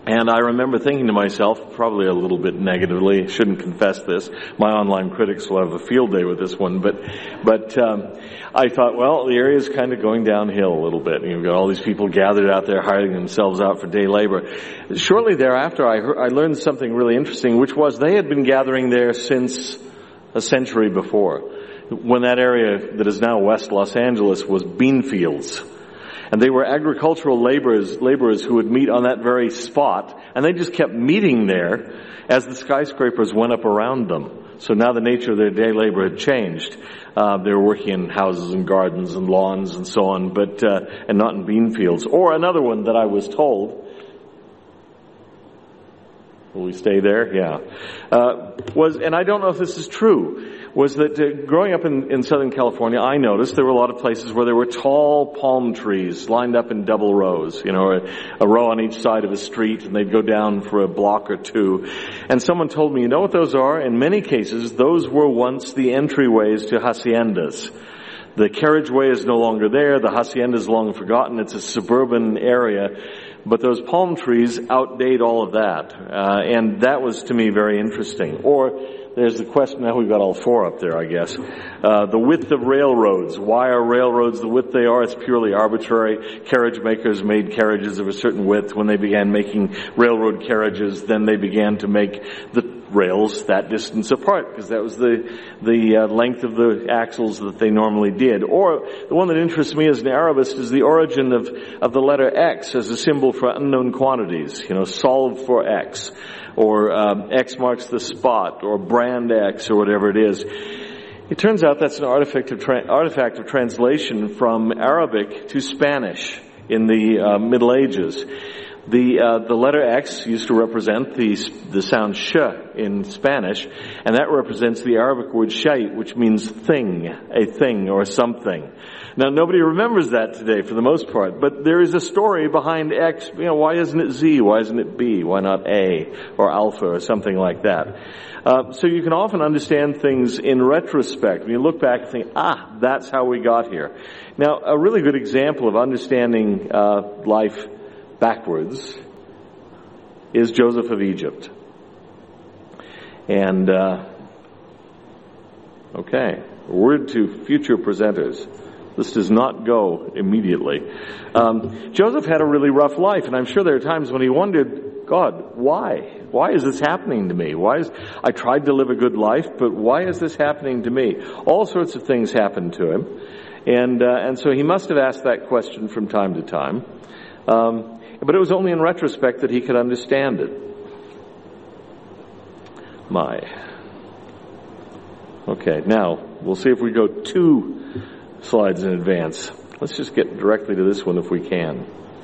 And I remember thinking to myself, probably a little bit negatively, shouldn't confess this, my online critics will have a field day with this one, but I thought, well, the area is kind of going downhill a little bit. You've got all these people gathered out there hiring themselves out for day labor. Shortly thereafter, I learned something really interesting, which was they had been gathering there since a century before, when that area that is now West Los Angeles was bean fields. And they were agricultural laborers who would meet on that very spot, and they just kept meeting there as the skyscrapers went up around them. So now the nature of their day labor had changed. They were working in houses and gardens and lawns and so on, but and not in bean fields. Or another one that I was told, will we stay there? Yeah. Was, and I don't know if this is true, was that growing up in Southern California, I noticed there were a lot of places where there were tall palm trees lined up in double rows, a row on each side of a street, and they'd go down for a block or two. And someone told me, you know what those are? In many cases, those were once the entryways to haciendas. The carriageway is no longer there. The hacienda is long forgotten. It's a suburban area. But those palm trees outdate all of that. And that was, to me, very interesting. Or there's the question, now we've got all four up there, I guess. The width of railroads. Why are railroads the width they are? It's purely arbitrary. Carriage makers made carriages of a certain width. When they began making railroad carriages, then they began to make the rails that distance apart, because that was the length of the axles that they normally did. Or the one that interests me as an Arabist is the origin of the letter X as a symbol for unknown quantities. Solve for X, or X marks the spot, or brand X, or whatever it is. It turns out that's an artifact of translation from Arabic to Spanish in the Middle Ages. The letter X used to represent the sound sh in Spanish, and that represents the Arabic word shay, which means thing, a thing or something. Now, nobody remembers that today for the most part, but there is a story behind X. Why isn't it Z? Why isn't it B? Why not A or alpha or something like that? So you can often understand things in retrospect. When you look back and think, that's how we got here. Now, a really good example of understanding life backwards is Joseph of Egypt. And, a word to future presenters. This does not go immediately. Joseph had a really rough life, and I'm sure there are times when he wondered, God, why? Why is this happening to me? I tried to live a good life, but why is this happening to me? All sorts of things happened to him. And so he must have asked that question from time to time. But it was only in retrospect that he could understand it. Okay, now, we'll see if we go 2 slides in advance. Let's just get directly to this one if we can.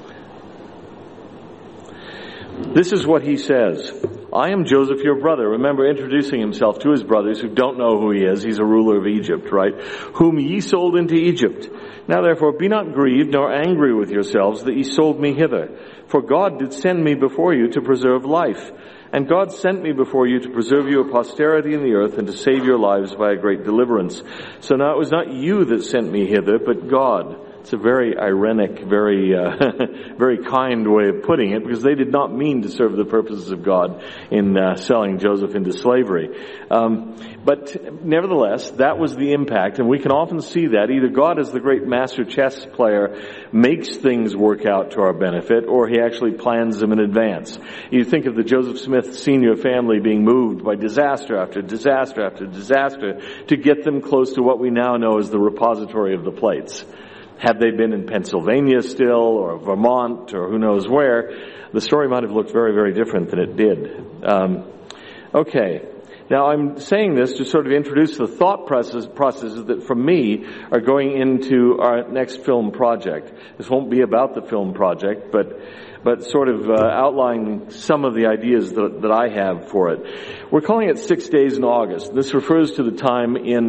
This is what he says. I am Joseph, your brother. Remember, introducing himself to his brothers who don't know who he is. He's a ruler of Egypt, right? Whom ye sold into Egypt. Now therefore be not grieved nor angry with yourselves that ye sold me hither. For God did send me before you to preserve life. And God sent me before you to preserve you a posterity in the earth and to save your lives by a great deliverance. So now it was not you that sent me hither, but God. It's a very ironic, very very kind way of putting it, because they did not mean to serve the purposes of God in selling Joseph into slavery. But nevertheless, that was the impact, and we can often see that. Either God, as the great master chess player, makes things work out to our benefit, or he actually plans them in advance. You think of the Joseph Smith Sr. family being moved by disaster after disaster after disaster to get them close to what we now know as the repository of the plates. Had they been in Pennsylvania still, or Vermont, or who knows where, the story might have looked very, very different than it did. Now I'm saying this to sort of introduce the thought processes that, for me, are going into our next film project. This won't be about the film project, but sort of outlining some of the ideas that I have for it. We're calling it 6 Days in August. This refers to the time in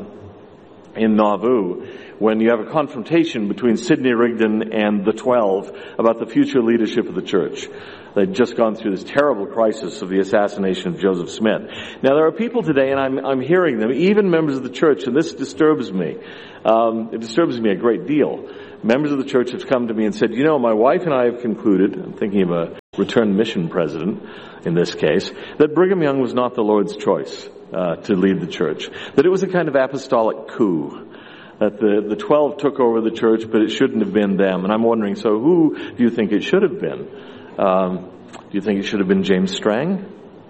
Nauvoo, when you have a confrontation between Sidney Rigdon and the 12 about the future leadership of the church. They'd just gone through this terrible crisis of the assassination of Joseph Smith. Now, there are people today, and I'm hearing them, even members of the church, and this disturbs me. It disturbs me a great deal. Members of the church have come to me and said, my wife and I have concluded, I'm thinking of a returned mission president in this case, that Brigham Young was not the Lord's choice to lead the church, that it was a kind of apostolic coup, that the 12 took over the church, but it shouldn't have been them. And I'm wondering, so who do you think it should have been? Do you think it should have been James Strang?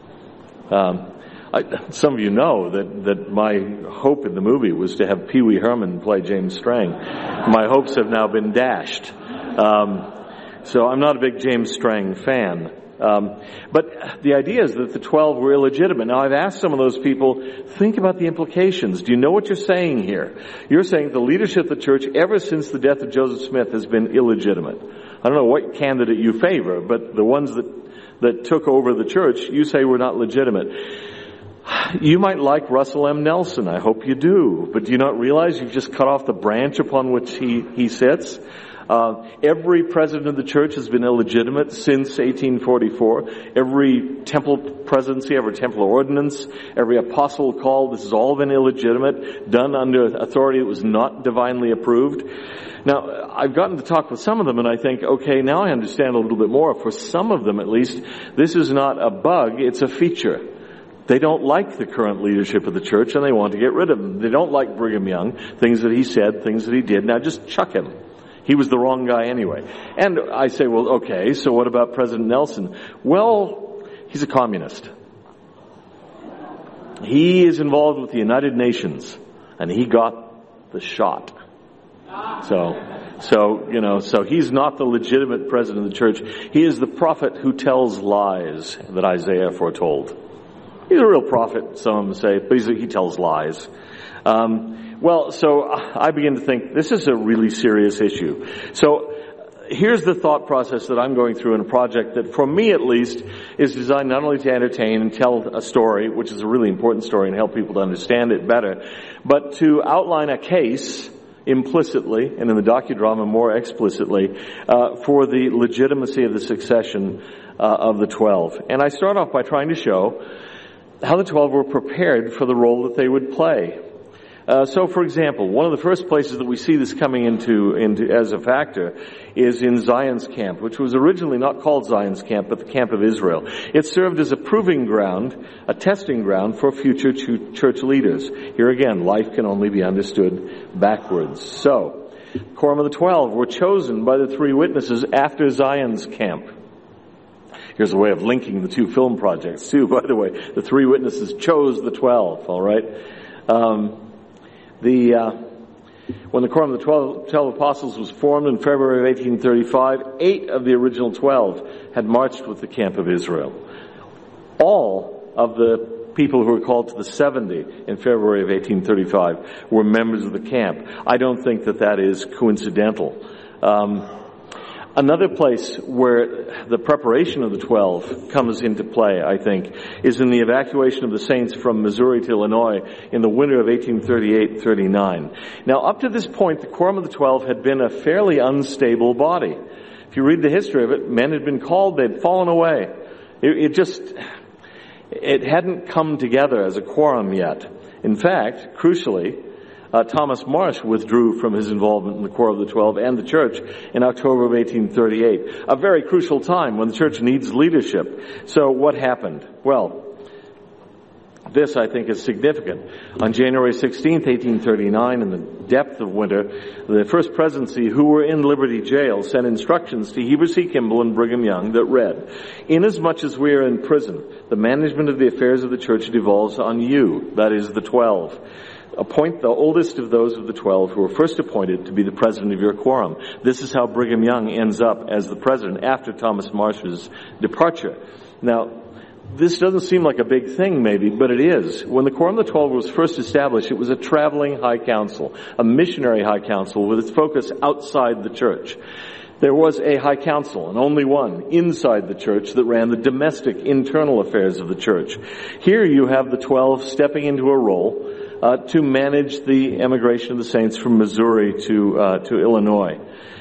Some of you know that my hope in the movie was to have Pee Wee Herman play James Strang. My hopes have now been dashed. So I'm not a big James Strang fan. But the idea is that the 12 were illegitimate. Now, I've asked some of those people, think about the implications. Do you know what you're saying here? You're saying the leadership of the church ever since the death of Joseph Smith has been illegitimate. I don't know what candidate you favor, but the ones that took over the church, you say were not legitimate. You might like Russell M. Nelson. I hope you do. But do you not realize you've just cut off the branch upon which he sits? Every president of the church has been illegitimate since 1844. Every temple presidency, every temple ordinance, every apostle call, this has all been illegitimate, done under authority that was not divinely approved. Now, I've gotten to talk with some of them and I think, okay, now I understand a little bit more. For some of them at least, this is not a bug, it's a feature. They don't like the current leadership of the church and they want to get rid of him. They don't like Brigham Young, things that he said, things that he did. Now just chuck him. He was the wrong guy anyway. And I say, well, okay, so what about President Nelson? Well, he's a communist. He is involved with the United Nations, and he got the shot. So he's not the legitimate president of the church. He is the prophet who tells lies that Isaiah foretold. He's a real prophet, some of them say, but he tells lies. So I begin to think this is a really serious issue. So here's the thought process that I'm going through in a project that, for me at least, is designed not only to entertain and tell a story, which is a really important story, and help people to understand it better, but to outline a case implicitly, and in the docudrama more explicitly, for the legitimacy of the succession of the 12. And I start off by trying to show how the 12 were prepared for the role that they would play. So, for example, one of the first places that we see this coming into as a factor is in Zion's camp, which was originally not called Zion's camp, but the camp of Israel. It served as a proving ground, a testing ground for future church leaders. Here again, life can only be understood backwards. So, Quorum of the 12 were chosen by the three witnesses after Zion's camp. Here's a way of linking the two film projects, too, by the way. The three witnesses chose the 12, all right? When the Quorum of the 12 Apostles was formed in February of 1835, 8 of the original 12 had marched with the camp of Israel. All of the people who were called to the 70 in February of 1835 were members of the camp. I don't think that is coincidental. Another place where the preparation of the 12 comes into play, I think, is in the evacuation of the saints from Missouri to Illinois in the winter of 1838-39. Now, up to this point, the Quorum of the 12 had been a fairly unstable body. If you read the history of it, men had been called, they'd fallen away. It hadn't come together as a quorum yet. In fact, crucially, Thomas Marsh withdrew from his involvement in the Quorum of the 12 and the church in October of 1838. A very crucial time when the church needs leadership. So what happened? Well, this, I think, is significant. On January 16th, 1839, in the depth of winter, the First Presidency, who were in Liberty Jail, sent instructions to Heber C. Kimball and Brigham Young that read, "Inasmuch as we are in prison, the management of the affairs of the church devolves on you," that is, the 12. "Appoint the oldest of those of the 12 who were first appointed to be the president of your quorum." This is how Brigham Young ends up as the president after Thomas Marsh's departure. Now, this doesn't seem like a big thing maybe, but it is. When the Quorum of the 12 was first established, it was a traveling high council, a missionary high council with its focus outside the church. There was a high council, and only one, inside the church that ran the domestic, internal affairs of the church. Here you have the 12 stepping into a role to manage the emigration of the saints from Missouri to Illinois.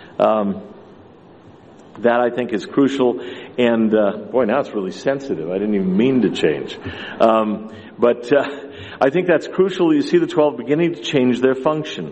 That, I think, is crucial. And, boy, now it's really sensitive. I didn't even mean to change. But I think that's crucial. You see the 12 beginning to change their function.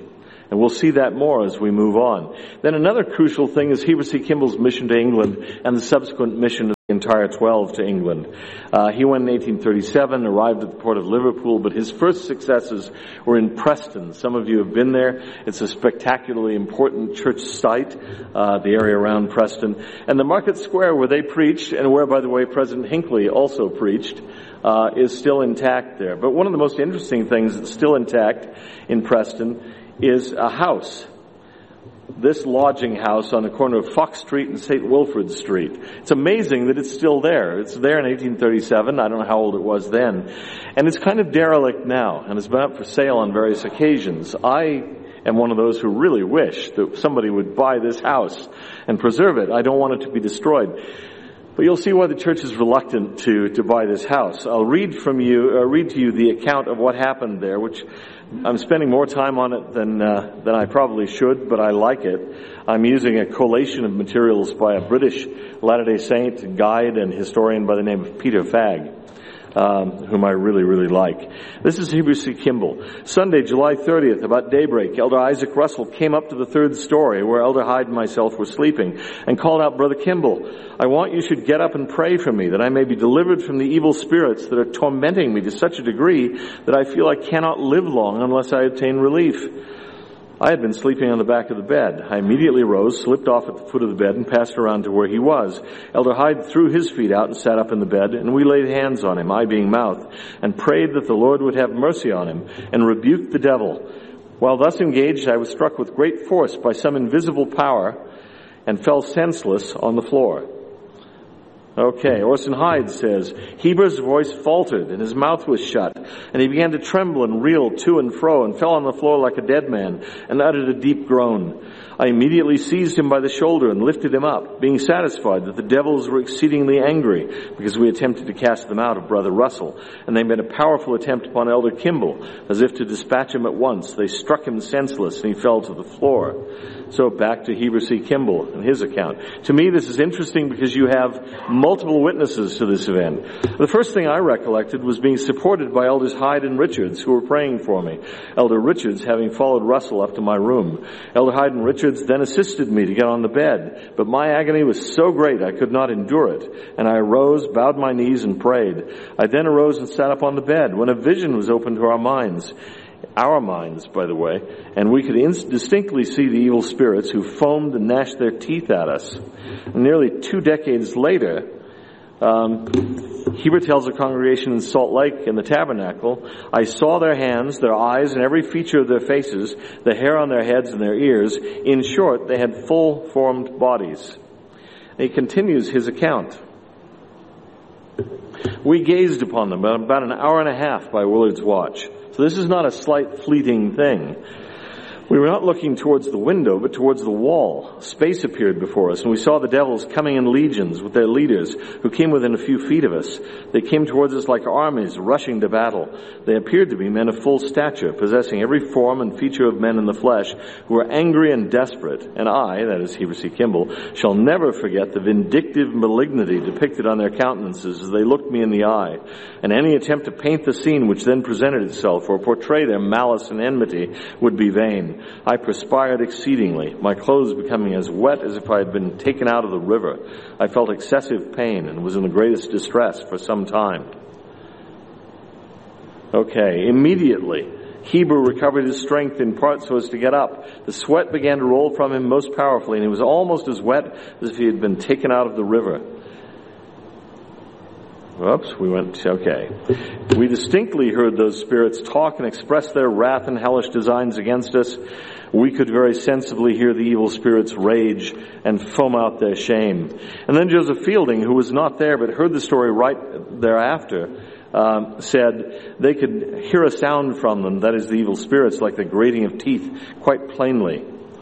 And we'll see that more as we move on. Then another crucial thing is Heber C. Kimball's mission to England and the subsequent mission of the entire 12 to England. He went in 1837, arrived at the port of Liverpool, but his first successes were in Preston. Some of you have been there. It's a spectacularly important church site, the area around Preston. And the market square where they preached, and where, by the way, President Hinckley also preached, is still intact there. But one of the most interesting things that's still intact in Preston is a house. This lodging house on the corner of Fox Street and St. Wilfrid Street. It's amazing that it's still there. It's there in 1837. I don't know how old it was then. And it's kind of derelict now, and it's been up for sale on various occasions. I am one of those who really wish that somebody would buy this house and preserve it. I don't want it to be destroyed. But you'll see why the church is reluctant to buy this house. I'll read to you the account of what happened there, which I'm spending more time on it than I probably should, but I like it. I'm using a collation of materials by a British Latter-day Saint guide and historian by the name of Peter Fagg, whom I really, really like. This is Heber C. Kimball. Sunday, July 30th, about daybreak, Elder Isaac Russell came up to the third story where Elder Hyde and myself were sleeping and called out, "Brother Kimball, I want you should get up and pray for me, that I may be delivered from the evil spirits that are tormenting me to such a degree that I feel I cannot live long unless I obtain relief." I had been sleeping on the back of the bed. I immediately rose, slipped off at the foot of the bed, and passed around to where he was. Elder Hyde threw his feet out and sat up in the bed, and we laid hands on him, I being mouth, and prayed that the Lord would have mercy on him, and rebuked the devil. While thus engaged, I was struck with great force by some invisible power, and fell senseless on the floor. Okay, Orson Hyde says, Heber's voice faltered and his mouth was shut, and he began to tremble and reel to and fro and fell on the floor like a dead man and uttered a deep groan. I immediately seized him by the shoulder and lifted him up, being satisfied that the devils were exceedingly angry because we attempted to cast them out of Brother Russell, and they made a powerful attempt upon Elder Kimball, as if to dispatch him at once. They struck him senseless and he fell to the floor. So back to Heber C. Kimball and his account. To me, this is interesting because you have multiple witnesses to this event. The first thing I recollected was being supported by Elders Hyde and Richards, who were praying for me. Elder Richards having followed Russell up to my room. Elder Hyde and Richards then assisted me to get on the bed, but my agony was so great I could not endure it, and I arose, bowed my knees, and prayed. I then arose and sat up on the bed, when a vision was opened to our minds, by the way, and we could distinctly see the evil spirits who foamed and gnashed their teeth at us. And nearly 2 decades later, Heber tells the congregation in Salt Lake in the tabernacle, I saw their hands, their eyes, and every feature of their faces, the hair on their heads and their ears. In short, they had full-formed bodies. And he continues his account. We gazed upon them about an hour and a half by Willard's watch. So this is not a slight fleeting thing. We were not looking towards the window, but towards the wall. Space appeared before us, and we saw the devils coming in legions with their leaders, who came within a few feet of us. They came towards us like armies rushing to battle. They appeared to be men of full stature, possessing every form and feature of men in the flesh, who were angry and desperate. And I, that is Heber C. Kimball, shall never forget the vindictive malignity depicted on their countenances as they looked me in the eye. And any attempt to paint the scene which then presented itself, or portray their malice and enmity, would be vain. I perspired exceedingly, my clothes becoming as wet as if I had been taken out of the river. I felt excessive pain and was in the greatest distress for some time. Okay, immediately, Heber recovered his strength in part so as to get up. The sweat began to roll from him most powerfully, and he was almost as wet as if he had been taken out of the river. Okay. We distinctly heard those spirits talk and express their wrath and hellish designs against us. We could very sensibly hear the evil spirits rage and foam out their shame. And then Joseph Fielding, who was not there but heard the story right thereafter, said they could hear a sound from them, that is the evil spirits, like the grating of teeth, quite plainly.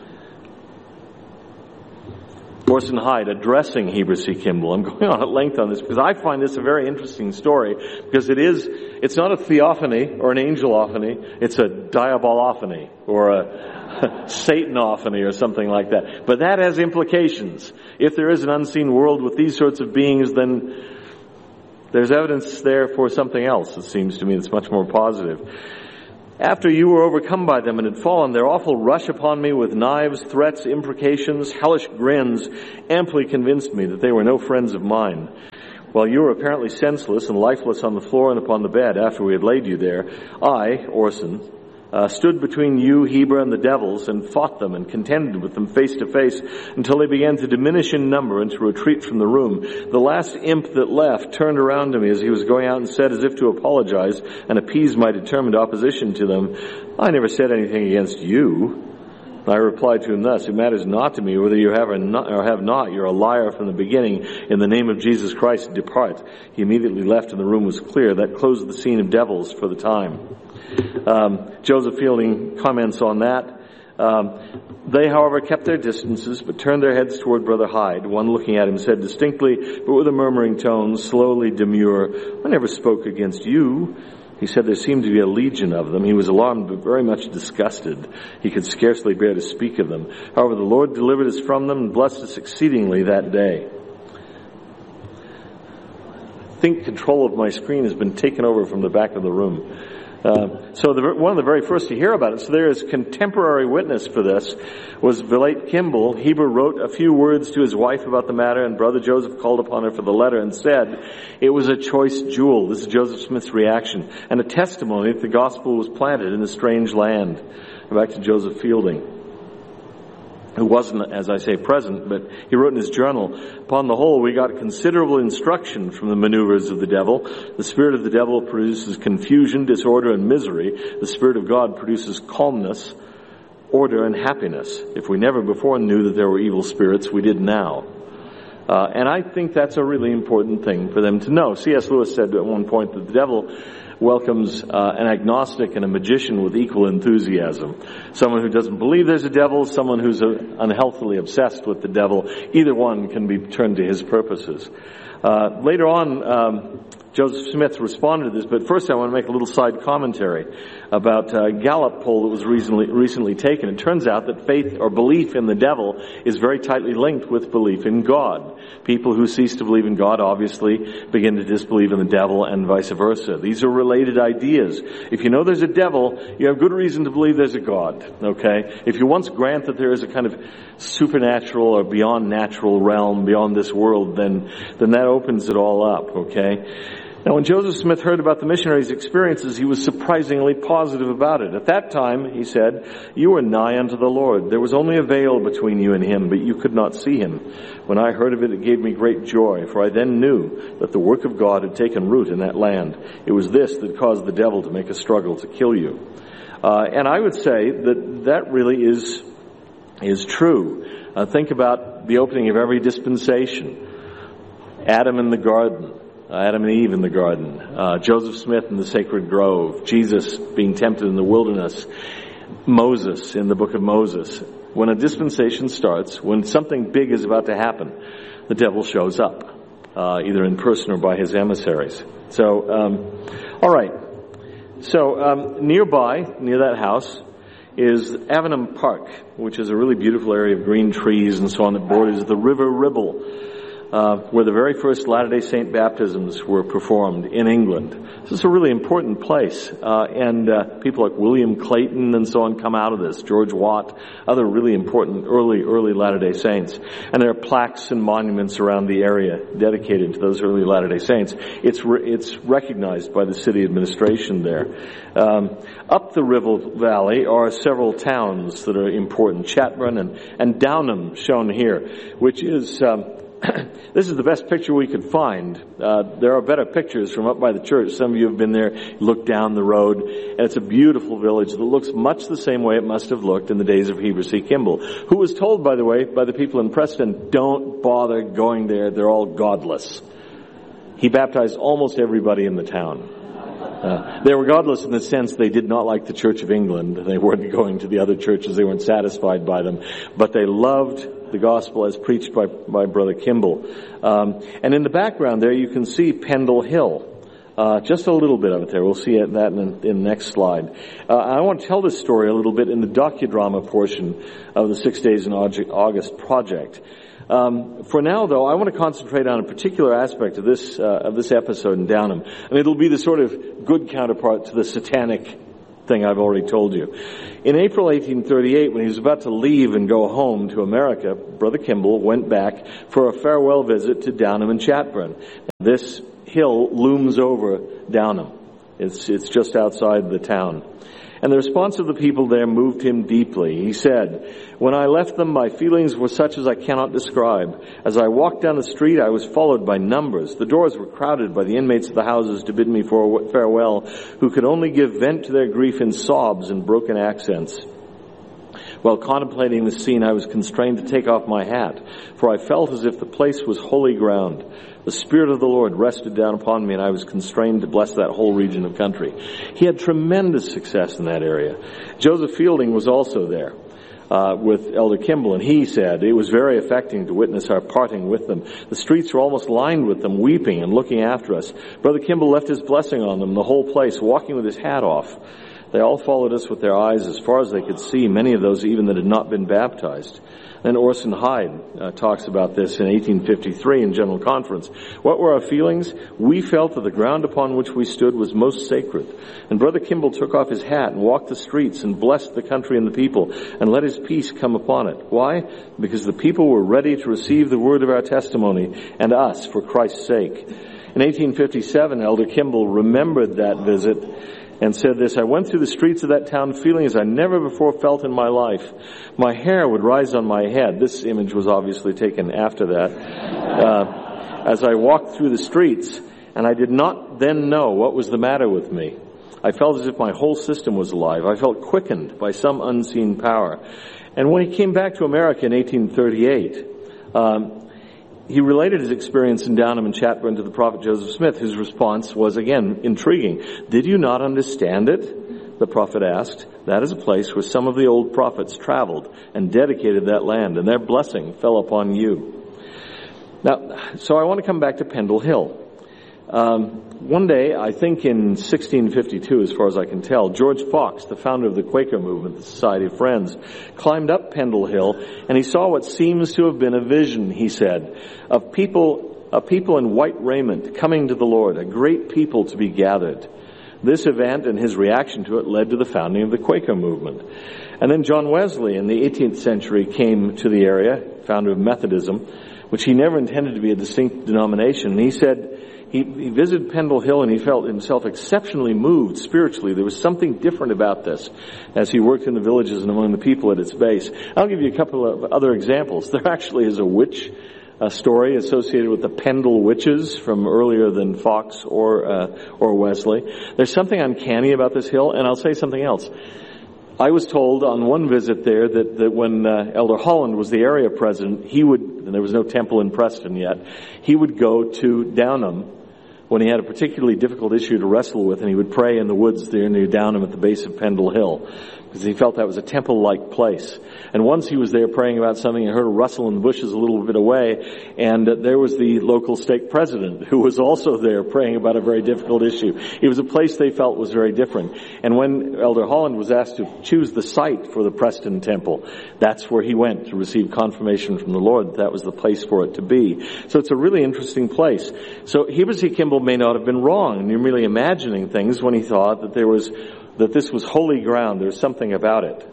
Orson Hyde addressing Heber C. Kimball. I'm going on at length on this because I find this a very interesting story because it's not a theophany or an angelophany, it's a diabolophany or a Satanophany or something like that. But that has implications. If there is an unseen world with these sorts of beings, then there's evidence there for something else, it seems to me, that's much more positive. After you were overcome by them and had fallen, their awful rush upon me with knives, threats, imprecations, hellish grins amply convinced me that they were no friends of mine. While you were apparently senseless and lifeless on the floor and upon the bed after we had laid you there, I, Orson, stood between you, Heber, and the devils, and fought them and contended with them face to face until they began to diminish in number and to retreat from the room. The last imp that left turned around to me as he was going out and said, as if to apologize and appease my determined opposition to them, I never said anything against you. I replied to him thus, it matters not to me whether you have or have not. You're a liar from the beginning. In the name of Jesus Christ, depart. He immediately left and the room was clear. That closed the scene of devils for the time. Joseph Fielding comments on that. They, however, kept their distances, but turned their heads toward Brother Hyde. One looking at him said distinctly, but with a murmuring tone, slowly demure, I never spoke against you. He said there seemed to be a legion of them. He was alarmed but very much disgusted. He could scarcely bear to speak of them. However, the Lord delivered us from them and blessed us exceedingly that day. I think control of my screen has been taken over from the back of the room. One of the very first to hear about it, so there is contemporary witness for this, was Vilate Kimball. Heber wrote a few words to his wife about the matter, and Brother Joseph called upon her for the letter and said, it was a choice jewel. This is Joseph Smith's reaction, and a testimony that the gospel was planted in a strange land. Back to Joseph Fielding, who wasn't, as I say, present, but he wrote in his journal, upon the whole, we got considerable instruction from the maneuvers of the devil. The spirit of the devil produces confusion, disorder, and misery. The Spirit of God produces calmness, order, and happiness. If we never before knew that there were evil spirits, we did now. And I think that's a really important thing for them to know. C.S. Lewis said at one point that the devil welcomes an agnostic and a magician with equal enthusiasm. Someone who doesn't believe there's a devil, someone who's unhealthily obsessed with the devil. Either one can be turned to his purposes. Later on, Joseph Smith responded to this, but first I want to make a little side commentary about a Gallup poll that was recently taken. It turns out that faith or belief in the devil is very tightly linked with belief in God. People who cease to believe in God obviously begin to disbelieve in the devil and vice versa. These are related ideas. If you know there's a devil, you have good reason to believe there's a God, okay? If you once grant that there is a kind of supernatural or beyond natural realm, beyond this world, then that opens it all up, okay? Now, when Joseph Smith heard about the missionaries' experiences, he was surprisingly positive about it. At that time, he said, you were nigh unto the Lord. There was only a veil between you and him, but you could not see him. When I heard of it, it gave me great joy, for I then knew that the work of God had taken root in that land. It was this that caused the devil to make a struggle to kill you. And I would say that really is true. Think about the opening of every dispensation. Adam in the garden. Adam and Eve in the garden, Joseph Smith in the sacred grove, Jesus being tempted in the wilderness, Moses in the book of Moses. When a dispensation starts, when something big is about to happen, the devil shows up, either in person or by his emissaries. So, all right. So, nearby, near that house, is Avenham Park, which is a really beautiful area of green trees and so on that borders the River Ribble, where the very first Latter-day Saint baptisms were performed in England. This is a really important place, and people like William Clayton and so on come out of this, George Watt, other really important early Latter-day Saints. And there are plaques and monuments around the area dedicated to those early Latter-day Saints. It's recognized by the city administration there. Up the Ribble Valley are several towns that are important, Chatburn and Downham shown here, which is... This is the best picture we could find. There are better pictures from up by the church. Some of you have been there, look down the road, and it's a beautiful village that looks much the same way it must have looked in the days of Heber C. Kimball, who was told, by the way, by the people in Preston, don't bother going there, they're all godless. He baptized almost everybody in the town. They were godless in the sense they did not like the Church of England. They weren't going to the other churches. They weren't satisfied by them. But they loved the gospel as preached by Brother Kimball. And in the background there you can see Pendle Hill. Just a little bit of it there. We'll see that in the next slide. I want to tell this story a little bit in the docudrama portion of the 6 Days in August project. For now, though, I want to concentrate on a particular aspect of this episode in Downham, and it'll be the sort of good counterpart to the satanic thing I've already told you. In April 1838, when he was about to leave and go home to America, Brother Kimball went back for a farewell visit to Downham and Chatburn. This hill looms over Downham. It's just outside the town. And the response of the people there moved him deeply. He said, "When I left them, my feelings were such as I cannot describe. As I walked down the street, I was followed by numbers. The doors were crowded by the inmates of the houses to bid me farewell, who could only give vent to their grief in sobs and broken accents. While contemplating the scene, I was constrained to take off my hat, for I felt as if the place was holy ground. The Spirit of the Lord rested down upon me, and I was constrained to bless that whole region of country." He had tremendous success in that area. Joseph Fielding was also there with Elder Kimball, and he said, "It was very affecting to witness our parting with them. The streets were almost lined with them, weeping and looking after us. Brother Kimball left his blessing on them, the whole place, walking with his hat off. They all followed us with their eyes as far as they could see, many of those even that had not been baptized." Then Orson Hyde talks about this in 1853 in General Conference. "What were our feelings? We felt that the ground upon which we stood was most sacred. And Brother Kimball took off his hat and walked the streets and blessed the country and the people and let his peace come upon it. Why? Because the people were ready to receive the word of our testimony and us for Christ's sake." In 1857, Elder Kimball remembered that visit and said this, "I went through the streets of that town feeling as I never before felt in my life. My hair would rise on my head." This image was obviously taken after that. "As I walked through the streets, and I did not then know what was the matter with me. I felt as if my whole system was alive. I felt quickened by some unseen power." And when he came back to America in 1838, he related his experience in Downham and Chatburn to the prophet Joseph Smith, whose response was, again, intriguing. "Did you not understand it?" the prophet asked. "That is a place where some of the old prophets traveled and dedicated that land, and their blessing fell upon you." Now, so I want to come back to Pendle Hill. One day, I think in 1652, as far as I can tell, George Fox, the founder of the Quaker movement, the Society of Friends, climbed up Pendle Hill, and he saw what seems to have been a vision, he said, of people in white raiment coming to the Lord, a great people to be gathered. This event and his reaction to it led to the founding of the Quaker movement. And then John Wesley in the 18th century came to the area, founder of Methodism, which he never intended to be a distinct denomination. And he said, he visited Pendle Hill and he felt himself exceptionally moved spiritually. There was something different about this as he worked in the villages and among the people at its base. I'll give you a couple of other examples. There actually is a witch story associated with the Pendle witches from earlier than Fox or Wesley. There's something uncanny about this hill, and I'll say something else. I was told on one visit there that when Elder Holland was the area president, he would, and there was no temple in Preston yet, he would go to Downham when he had a particularly difficult issue to wrestle with, and he would pray in the woods there near Downham at the base of Pendle Hill, because he felt that was a temple-like place. And once he was there praying about something, he heard a rustle in the bushes a little bit away, and there was the local stake president who was also there praying about a very difficult issue. It was a place they felt was very different. And when Elder Holland was asked to choose the site for the Preston Temple, that's where he went to receive confirmation from the Lord that was the place for it to be. So it's a really interesting place. So Heber C. Kimball may not have been wrong, and you're merely imagining things when he thought that this was holy ground. There's something about it.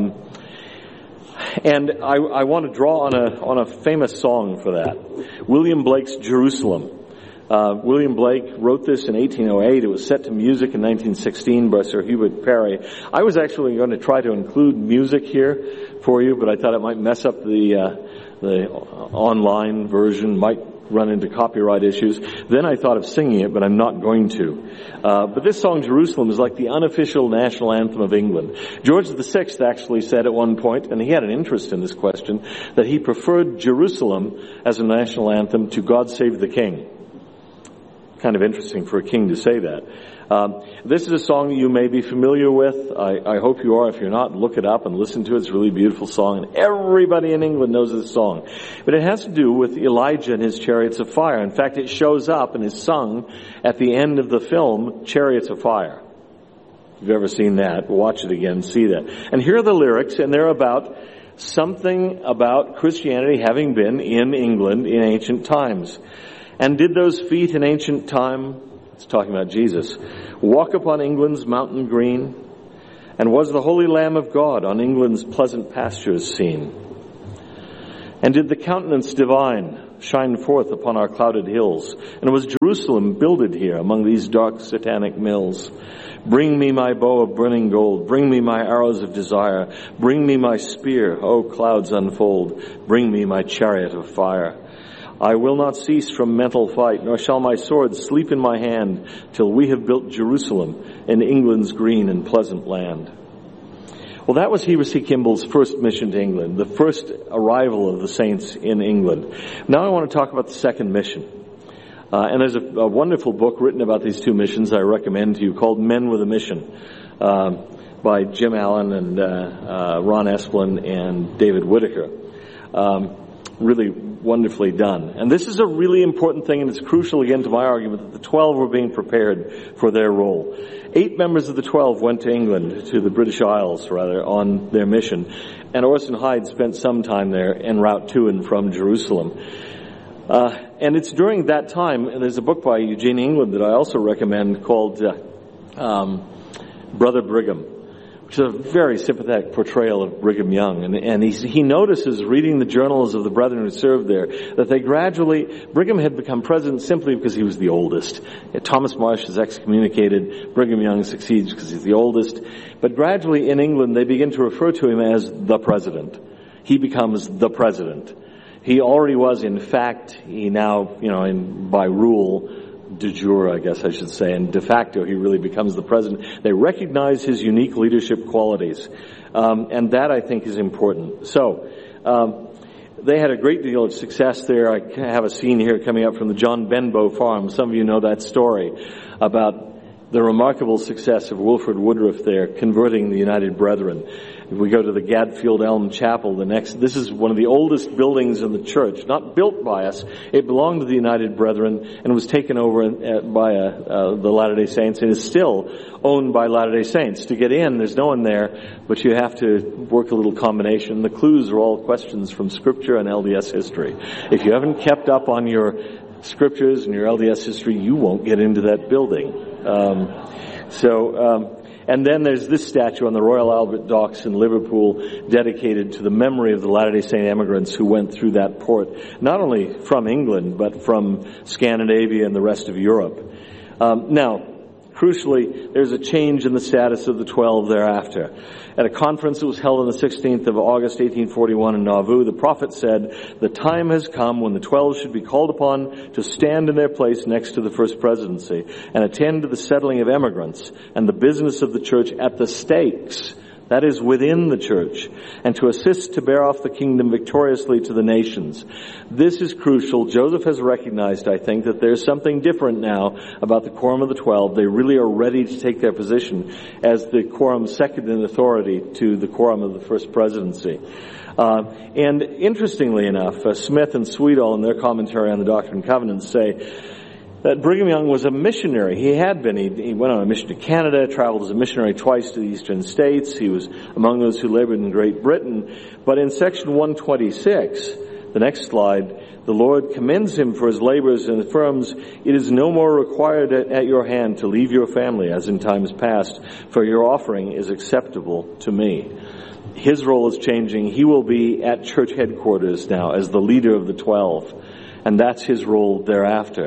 And I want to draw on a famous song for that. William Blake's Jerusalem. William Blake wrote this in 1808. It was set to music in 1916 by Sir Hubert Parry. I was actually going to try to include music here for you, but I thought it might mess up the online version, might run into copyright issues. Then I thought of singing it, but I'm not going to. But this song, Jerusalem, is like the unofficial national anthem of England. George VI actually said at one point, and he had an interest in this question, that he preferred Jerusalem as a national anthem to God Save the King. Kind of interesting for a king to say that. This is a song you may be familiar with. I hope you are. If you're not, look it up and listen to it. It's a really beautiful song, and everybody in England knows this song. But it has to do with Elijah and his chariots of fire. In fact, it shows up and is sung at the end of the film, Chariots of Fire. If you've ever seen that, watch it again, see that. And here are the lyrics, and they're about something about Christianity having been in England in ancient times. "And did those feet in ancient time," it's talking about Jesus, "walk upon England's mountain green? And was the Holy Lamb of God on England's pleasant pastures seen? And did the countenance divine shine forth upon our clouded hills? And was Jerusalem builded here among these dark satanic mills? Bring me my bow of burning gold. Bring me my arrows of desire. Bring me my spear, O clouds unfold. Bring me my chariot of fire. I will not cease from mental fight, nor shall my sword sleep in my hand, till we have built Jerusalem in England's green and pleasant land. Well, that was Heber C. Kimball's first mission to England, the first arrival of the saints in England. Now I want to talk about the second mission. And there's a wonderful book written about these two missions I recommend to you called Men with a Mission, by Jim Allen and Ron Esplin and David Whitaker. Really wonderfully done. And this is a really important thing, and it's crucial again to my argument that the 12 were being prepared for their role. 8 members of the 12 went to England, to the British Isles rather, on their mission. And Orson Hyde spent some time there en route to and from Jerusalem. And it's during that time, and there's a book by Eugene England that I also recommend called Brother Brigham, which is a very sympathetic portrayal of Brigham Young. And he notices, reading the journals of the brethren who served there, that they gradually, Brigham had become president simply because he was the oldest. Thomas Marsh is excommunicated, Brigham Young succeeds because he's the oldest. But gradually in England, they begin to refer to him as the president. He becomes the president. He already was, in fact, he now, by rule, de jure, I guess I should say, and de facto, he really becomes the president. They recognize his unique leadership qualities, and that, I think, is important. So, they had a great deal of success there. I have a scene here coming up from the John Benbow farm. Some of you know that story about the remarkable success of Wilford Woodruff there, converting the United Brethren. If we go to the Gadfield Elm Chapel, this is one of the oldest buildings in the church, not built by us. It belonged to the United Brethren and was taken over by the Latter-day Saints and is still owned by Latter-day Saints. To get in, there's no one there, but you have to work a little combination. The clues are all questions from Scripture and LDS history. If you haven't kept up on your Scriptures and your LDS history, you won't get into that building. And then there's this statue on the Royal Albert Docks in Liverpool dedicated to the memory of the Latter-day Saint emigrants who went through that port, not only from England, but from Scandinavia and the rest of Europe. Now, crucially, there's a change in the status of the 12 thereafter. At a conference that was held on the 16th of August, 1841 in Nauvoo, the prophet said, "The time has come when the 12 should be called upon to stand in their place next to the first presidency and attend to the settling of emigrants and the business of the church at the stakes, that is, within the church, and to assist to bear off the kingdom victoriously to the nations." This is crucial. Joseph has recognized, I think, that there's something different now about the Quorum of the 12. They really are ready to take their position as the quorum second in authority to the quorum of the first presidency. And interestingly enough, Smith and Sweetall in their commentary on the Doctrine and Covenants say that Brigham Young was a missionary. He had been. He went on a mission to Canada, traveled as a missionary twice to the eastern states. He was among those who labored in Great Britain. But in section 126, the next slide, the Lord commends him for his labors and affirms, "It is no more required at your hand to leave your family as in times past, for your offering is acceptable to me." His role is changing. He will be at church headquarters now as the leader of the 12. And that's his role thereafter.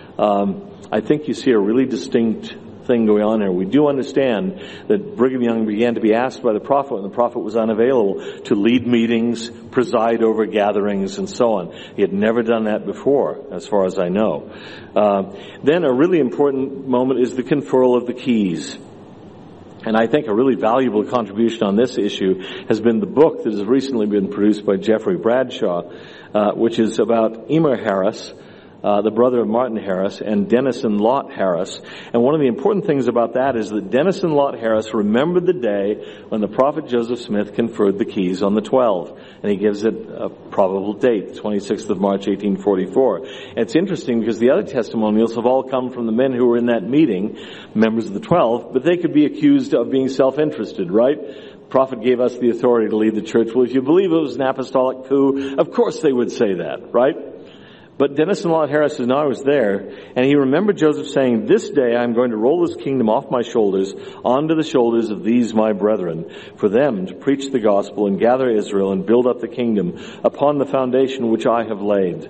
I think you see a really distinct thing going on here. We do understand that Brigham Young began to be asked by the prophet when the prophet was unavailable to lead meetings, preside over gatherings, and so on. He had never done that before, as far as I know. Then a really important moment is the conferral of the keys. And I think a really valuable contribution on this issue has been the book that has recently been produced by Jeffrey Bradshaw, which is about Emer Harris, the brother of Martin Harris, and Denison Lott Harris. And one of the important things about that is that Denison Lott Harris remembered the day when the prophet Joseph Smith conferred the keys on the 12. And he gives it a probable date, 26th of March, 1844. And it's interesting because the other testimonials have all come from the men who were in that meeting, members of the 12, but they could be accused of being self-interested, right? The prophet gave us the authority to lead the church. Well, if you believe it was an apostolic coup, of course they would say that, right? But Dennis and Lot Harris says, no, I was there, and he remembered Joseph saying, this day I'm going to roll this kingdom off my shoulders onto the shoulders of these my brethren, for them to preach the gospel and gather Israel and build up the kingdom upon the foundation which I have laid.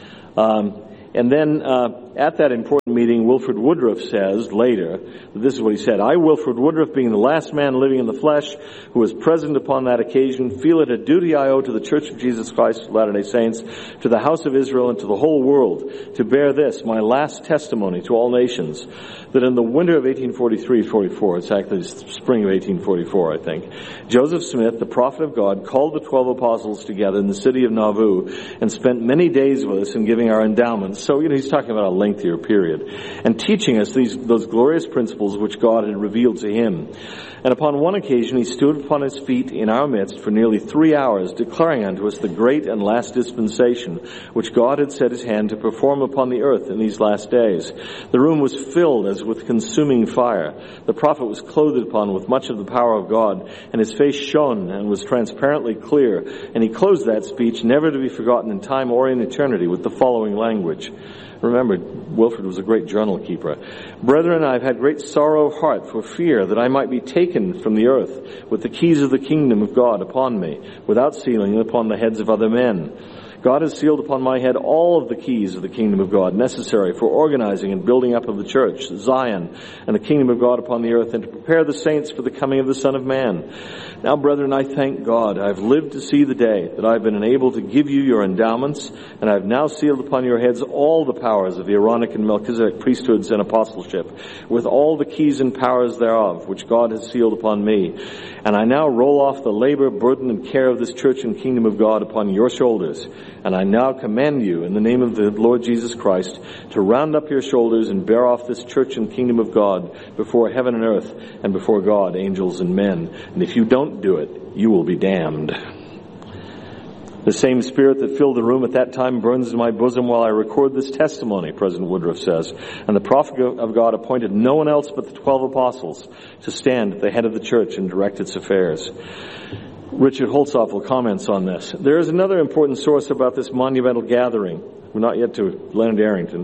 And then at that important meeting, Wilford Woodruff says later, this is what he said, I, Wilford Woodruff, being the last man living in the flesh, who was present upon that occasion, feel it a duty I owe to the Church of Jesus Christ of Latter-day Saints, to the house of Israel, and to the whole world, to bear this, my last testimony to all nations, that in the winter of 1843-44, it's actually the spring of 1844, I think, Joseph Smith, the prophet of God, called the 12 apostles together in the city of Nauvoo and spent many days with us in giving our endowments. So, he's talking about a lengthier period, and teaching us those glorious principles which God had revealed to him. And upon one occasion he stood upon his feet in our midst for nearly 3 hours, declaring unto us the great and last dispensation which God had set his hand to perform upon the earth in these last days. The room was filled as with consuming fire. The prophet was clothed upon with much of the power of God, and his face shone and was transparently clear. And he closed that speech, never to be forgotten in time or in eternity, with the following language. Remember, Wilford was a great journal keeper. Brethren, I have had great sorrow of heart for fear that I might be taken from the earth with the keys of the kingdom of God upon me, without sealing upon the heads of other men. God has sealed upon my head all of the keys of the kingdom of God necessary for organizing and building up of the church, Zion, and the kingdom of God upon the earth, and to prepare the saints for the coming of the Son of Man. Now, brethren, I thank God I have lived to see the day that I have been enabled to give you your endowments, and I have now sealed upon your heads all the powers of the Aaronic and Melchizedek priesthoods and apostleship, with all the keys and powers thereof, which God has sealed upon me. And I now roll off the labor, burden, and care of this church and kingdom of God upon your shoulders. And I now command you, in the name of the Lord Jesus Christ, to round up your shoulders and bear off this church and kingdom of God before heaven and earth, and before God, angels, and men. And if you don't do it, you will be damned. The same spirit that filled the room at that time burns in my bosom while I record this testimony, President Woodruff says. And the prophet of God appointed no one else but the 12 apostles to stand at the head of the church and direct its affairs. Richard Holzapfel comments on this. There is another important source about this monumental gathering. We're not yet to Leonard Arrington,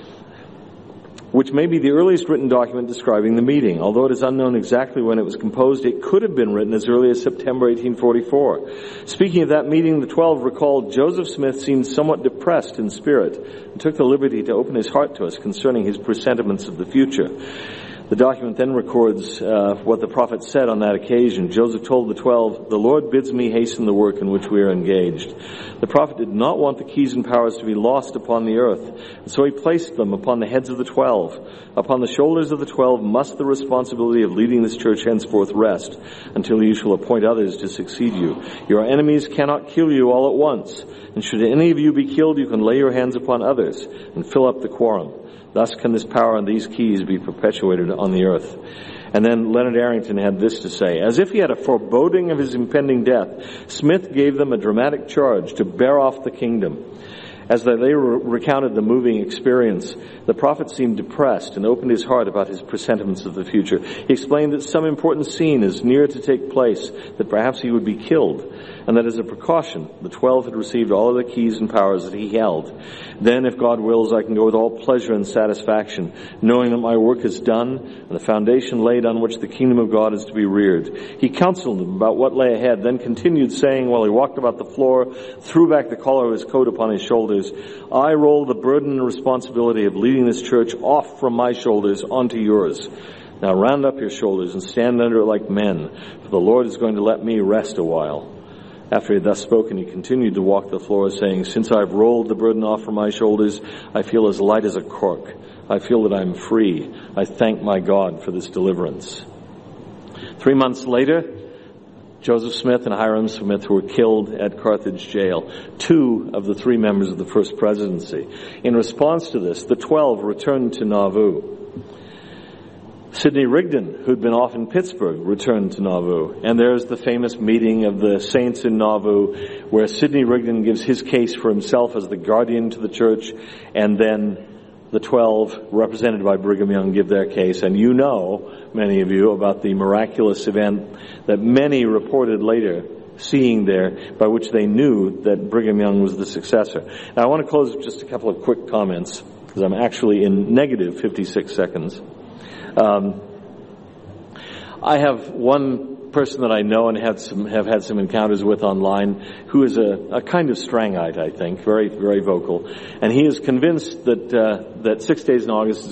which may be the earliest written document describing the meeting. Although it is unknown exactly when it was composed, it could have been written as early as September 1844. Speaking of that meeting, the 12 recalled Joseph Smith seemed somewhat depressed in spirit and took the liberty to open his heart to us concerning his presentiments of the future. The document then records what the prophet said on that occasion. Joseph told the 12, the Lord bids me hasten the work in which we are engaged. The prophet did not want the keys and powers to be lost upon the earth, and so he placed them upon the heads of the 12. Upon the shoulders of the 12 must the responsibility of leading this church henceforth rest, until you shall appoint others to succeed you. Your enemies cannot kill you all at once, and should any of you be killed, you can lay your hands upon others and fill up the quorum. Thus can this power and these keys be perpetuated on the earth. And then Leonard Arrington had this to say. As if he had a foreboding of his impending death, Smith gave them a dramatic charge to bear off the kingdom. As they recounted the moving experience, the prophet seemed depressed and opened his heart about his presentiments of the future. He explained that some important scene is near to take place, that perhaps he would be killed, and that as a precaution, the 12 had received all of the keys and powers that he held. Then, if God wills, I can go with all pleasure and satisfaction, knowing that my work is done and the foundation laid on which the kingdom of God is to be reared. He counseled them about what lay ahead, then continued saying while he walked about the floor, threw back the collar of his coat upon his shoulders, I roll the burden and responsibility of leading this church off from my shoulders onto yours. Now round up your shoulders and stand under it like men, for the Lord is going to let me rest a while. After he had thus spoken, he continued to walk the floor, saying, Since I've rolled the burden off from my shoulders, I feel as light as a cork. I feel that I'm free. I thank my God for this deliverance. 3 months later, Joseph Smith and Hiram Smith were killed at Carthage jail, 2 of the 3 members of the first presidency. In response to this, the 12 returned to Nauvoo. Sidney Rigdon, who'd been off in Pittsburgh, returned to Nauvoo. And there's the famous meeting of the saints in Nauvoo, where Sidney Rigdon gives his case for himself as the guardian to the church, and then the 12, represented by Brigham Young, give their case. And you know, many of you, about the miraculous event that many reported later seeing there, by which they knew that Brigham Young was the successor. Now I want to close with just a couple of quick comments, because I'm actually in negative 56 seconds. I have one person that I know and have had some encounters with online who is a kind of Strangite, I think, very, very vocal. And he is convinced that 6 days in August is